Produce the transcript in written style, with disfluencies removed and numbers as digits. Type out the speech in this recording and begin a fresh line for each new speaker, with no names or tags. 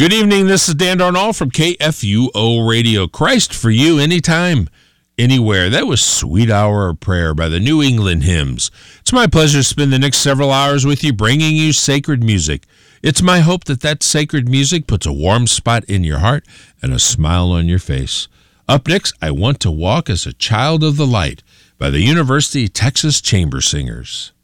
Good evening. This is Dan Darnall from KFUO Radio. Christ for you anytime, anywhere. That was Sweet Hour of Prayer by the New England Hymns. It's my pleasure to spend the next several hours with you, bringing you sacred music. It's my hope that that sacred music puts a warm spot in your heart and a smile on your face. Up next, I Want to Walk as a Child of the Light by the University of Texas Chamber Singers.